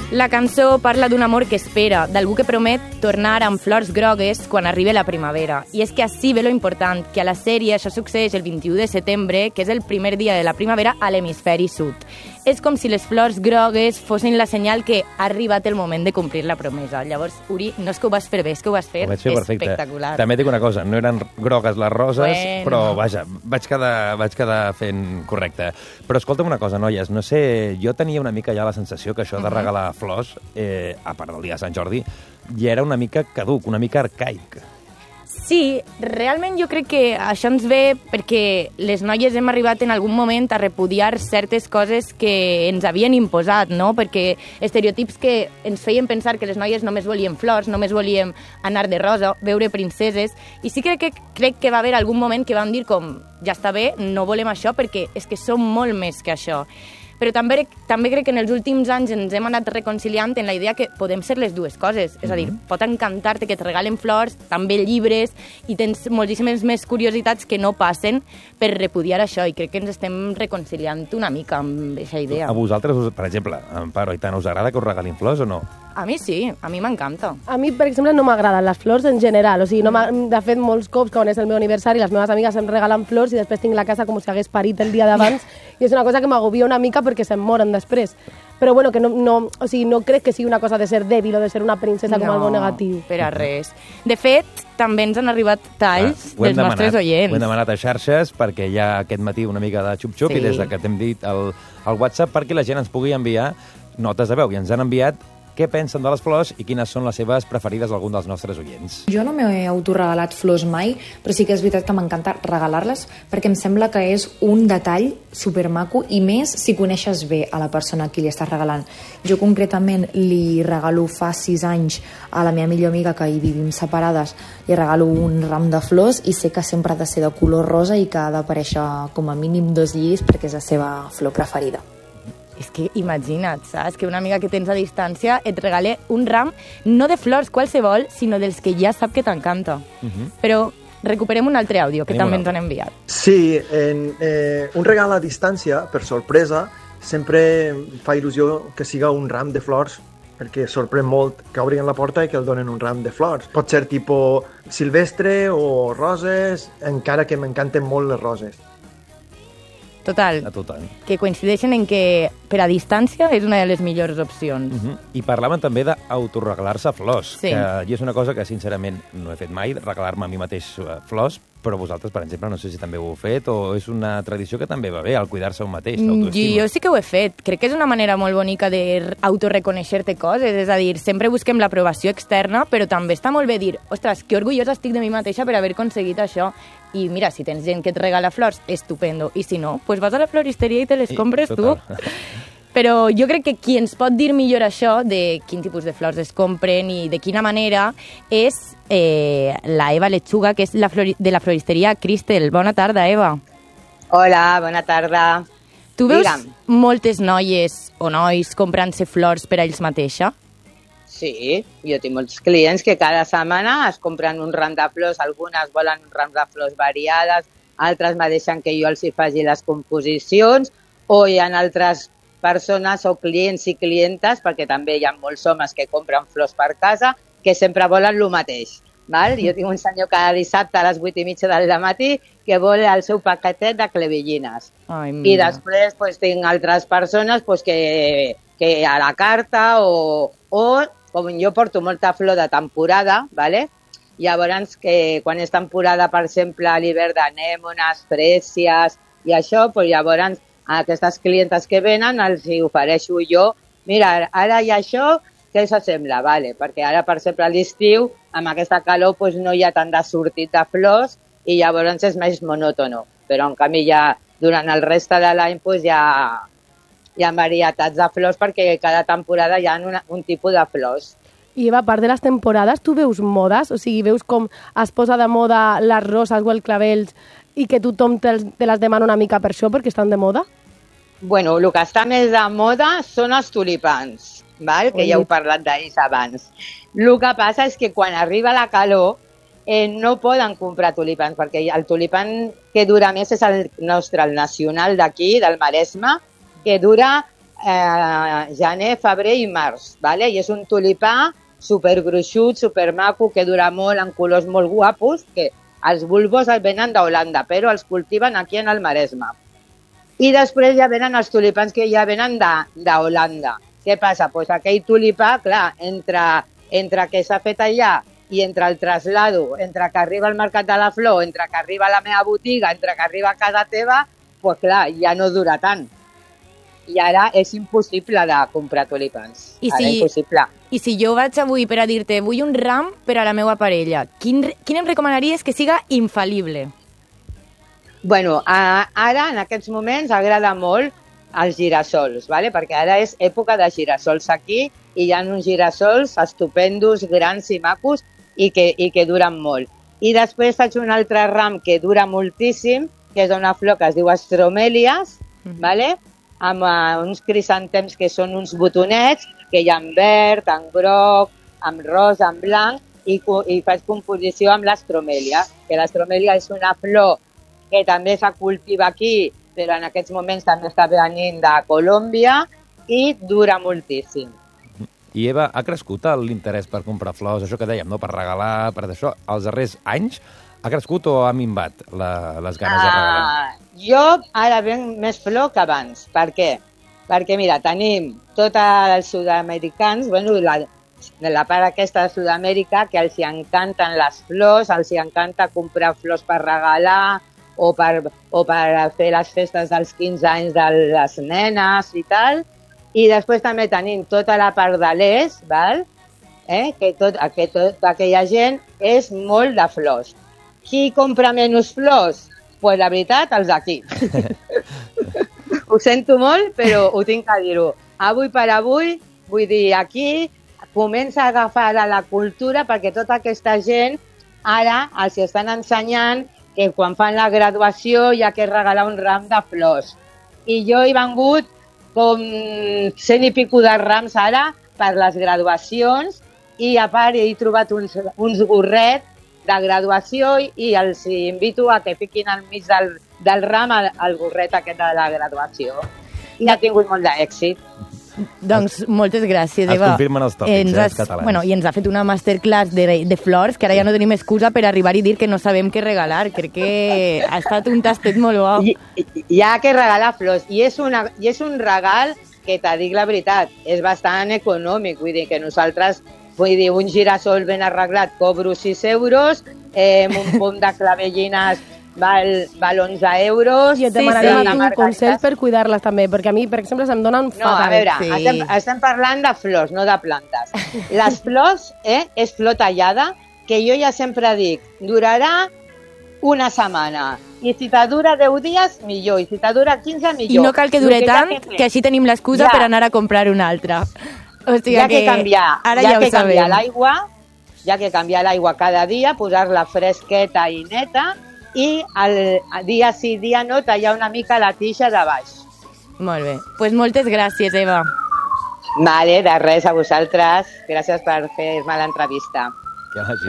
La cançó parla d'un amor que espera, d'algú que promet tornar amb flors grogues quan arribi la primavera. I és que així ve lo important, que a la sèrie això succeeix el 21 de setembre, que és el primer dia de la primavera a l'hemisferi sud. És com si les flors grogues fossin la senyal que ha arribat el moment de complir la promesa. Llavors, Uri, no és que ho vas fer bé, és que ho vas fer espectacular. També dic una cosa, no eren grogues les roses, però vaja, vaig quedar fent correcte. Però escolta'm una cosa, noies, no sé, jo tenia una mica ja la sensació que això de regalar flors, a part del dia de Sant Jordi, ja era una mica caduc, una mica arcaic. Sí, realment jo crec que això ens ve perquè les noies hem arribat en algun moment a repudiar certes coses que ens havien imposat, no? Perquè estereotips que ens feien pensar que les noies només volien flors, només volíem anar de rosa, veure princeses, i sí crec que va haver algun moment que vam dir com, ja està bé, no volem això perquè és que som molt més que això. Però també crec que en els últims anys ens hem anat reconciliant en la idea que podem ser les dues coses. És a dir, pot encantar-te que et regalen flors, també llibres, i tens moltíssimes més curiositats que no passen per repudiar això, i crec que ens estem reconciliant una mica amb aquesta idea. A vosaltres, per exemple, Amparo, Aitana, us agrada que us regalin flors o no? A mi sí, a mi m'encanta. A mi, per exemple, no m'agraden les flors en general. O sigui, de fet, molts cops, quan és el meu aniversari, les meves amigues em regalen flors i després tinc la casa com si hagués parit el dia d'abans i és una cosa que m'agobia una mica perquè se'm moren després. Però bueno, que no crec que sigui una cosa de ser dèbil o de ser una princesa com algo negatiu. No, per a res. De fet, també ens han arribat talls dels nostres oients. Ho hem demanat a xarxes perquè hi ha aquest matí una mica de xup-xup i des que t'hem dit al WhatsApp perquè la gent ens pugui enviar notes de veu i ens han enviat què pensen de les flors i quines són les seves preferides d'algun dels nostres oients. Jo no m'he autoregalat flors mai, però sí que és veritat que m'encanta regalar-les perquè em sembla que és un detall supermaco i més si coneixes bé a la persona a qui li estàs regalant. Jo concretament li regalo fa 6 anys a la meva millor amiga que hi vivim separades, li regalo un ram de flors i sé que sempre ha de ser de color rosa i que ha d'aparèixer com a mínim 2 lliris perquè és la seva flor preferida. És que imagina't, saps? Que una amiga que tens a distància et regale un ram, no de flors qualsevol, sinó dels que ja sap que t'encanta. Però recuperem un altre àudio que també ens han enviat. Sí, un regal a distància, per sorpresa, sempre fa il·lusió que siga un ram de flors, perquè sorprèn molt que obrin la porta i que el donen un ram de flors. Pot ser tipus silvestre o roses, encara que m'encanten molt les roses. Total, que coincideixen en que per a distància és una de les millors opcions. I parlaven també d'autoregalar-se flors, que és una cosa que sincerament no he fet mai, regalar-me a mi mateix flors, però vosaltres, per exemple, no sé si també ho heu fet o és una tradició que també va bé, el cuidar-se un mateix, l'autoestima. Jo sí que ho he fet. Crec que és una manera molt bonica d'autoreconèixer-te coses, és a dir, sempre busquem l'aprovació externa, però també està molt bé dir, ostres, que orgullosa estic de mi mateixa per haver aconseguit això. I mira, si tens gent que et regala flors, estupendo. I si no, pues vas a la floristeria i te les compres tu. Però jo crec que qui ens pot dir millor això, de quin tipus de flors es compren i de quina manera, és la Eva Lechuga, que és de la floristeria Cristel. Bona tarda, Eva. Hola, bona tarda. Tu veus moltes noies o nois comprant-se flors per a ells mateixa? Sí, jo tinc molts clients que cada setmana es compren un ram de flors, algunes volen un ram de flors variades, altres me deixen que jo els hi faci les composicions, o hi ha altres persones o clients i clientes, perquè també hi ha molts homes que compren flors per casa, que sempre volen el mateix. Val? Jo tinc un senyor cada dissabte a les 8:30 del matí que vol el seu paquetet de clevellines. I després tinc altres persones que a la carta o com jo porto molta flor de temporada, ¿vale? Llavors, que quan és temporada, per exemple, a l'hivern d'anèmones, frèsies i això, llavors a aquestes clientes que venen els hi ofereixo jo, mira, ara hi ha això, què s'assembla? Vale, perquè ara, per exemple, a l'estiu, amb aquesta calor no hi ha tant de sortit de flors i llavors és més monòtono. Però en canvi ja durant el reste de l'any hi ha varietats de flors perquè cada temporada hi ha un tipus de flors. I Eva, a part de les temporades, tu veus modes? O sigui, veus com es posa de moda les roses o els clavells i que tothom te les demana una mica per això, perquè estan de moda? Bueno, el que està més de moda són els tulipans, val? Que ja heu parlat d'ells abans. El que passa és que quan arriba la calor no poden comprar tulipans, perquè el tulipan que dura més és el nostre, el nacional d'aquí, del Maresme, que dura gener, febrer i març, ¿vale? I és un tulipà supergruixut, supermaco, que dura molt, en colors molt guapos, que els bulbos els venen d'Holanda, però els cultiven aquí en el Maresme. I després ja venen els tulipans que ja venen d'Holanda. Què passa? Pues aquell tulipà, clar, entre que s'ha fet allà i entre el traslado, entre que arriba al Mercat de la Flor, entre que arriba a la meva botiga, entre que arriba a casa teva, pues clar, ja no dura tant. I ara és impossible de comprar tulipans. Impossible. I si jo vaig avui per a dir-te vull un ram per a la meva parella, quin em recomanaries que siga infal·lible? Bueno, ara, en aquests moments, agrada molt els girassols, ¿vale? Perquè ara és època de girassols aquí i hi ha uns girassols estupendos, grans i macos i que duren molt. I després faig un altre ram que dura moltíssim, que és una flor que es diu astromèlies, ¿vale? Amb uns crisantems que són uns botonets, que hi ha en verd, en groc, en rosa, en blanc, i faig composició amb l'astromèlia, que l'astromèlia és una flor que també se cultiva aquí, però en aquests moments també està venint de Colòmbia i dura moltíssim. I Eva, ha crescut l'interès per comprar flors, això que dèiem, no? Per regalar, per això, els darrers anys? Ha crescut o ha minvat les ganes de regalar? Jo ara venc més flor que abans. Per què? Perquè, mira, tenim tots els sud-americans, bueno, la part aquesta de Sud-amèrica, que els encanten les flors, els encanta comprar flors per regalar o per fer les festes dels 15 anys de les nenes i tal. I després també tenim tota la part de l'est, val? Que tota aquella gent és molt de flors. Qui compra menys flors? Pues la veritat, els d'aquí. Ho sento molt, però ho tinc que dir-ho. Avui per avui, vull dir, aquí comença a agafar la cultura perquè tota aquesta gent ara els estan ensenyant que quan fan la graduació hi ha que regalar un ram de flors. I jo he vengut com 100 i pico de rams ara per les graduacions i a part he trobat uns gorrets de graduació i els invito a que fiquin al mig del ram el gorret aquest de la graduació. I ha tingut molt d'èxit. Doncs moltes gràcies, Eva. Es confirmen els tòpics, els catalans. Bueno, i ens ha fet una masterclass de flors, que ara ja no tenim excusa per arribar i dir que no sabem què regalar. Crec que ha estat un tastet molt bo. Hi ha que regalar flors. I és un regal que, t'ha dit la veritat, és bastant econòmic. Vull dir que nosaltres, un girassol ben arreglat cobro 6 euros, un pom de clavellines val 11 euros. I et demanaré consells per cuidar-les també, perquè a mi, per exemple, se'm donen fatal. No, a veure, estem parlant de flors, no de plantes. Les flors és flor tallada, que jo ja sempre dic, durarà una setmana. I si te dura 10 dies, millor. I si te dura 15, millor. I no cal que dure tant, que així tenim l'excusa per anar a comprar una altra. O sigui hi ha que canviar l'aigua. Hi ha que canviar l'aigua cada dia, posar-la fresqueta i neta, i el dia sí, dia no, tallar una mica la tija de baix. Molt bé. Doncs moltes gràcies, Eva. Vale, de res, a vosaltres. Gràcies per fer-me l'entrevista. Que vagi